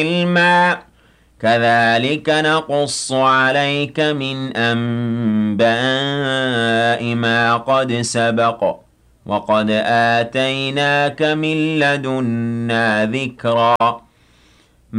عِلْمًا ۚ كَذَٰلِكَ نَقُصُّ عَلَيْكَ مِنْ أَنبَاءِ مَا قَدْ سَبَقَ ۚ وَقَدْ آتَيْنَاكَ مِن لَّدُنَّا ذِكْرًا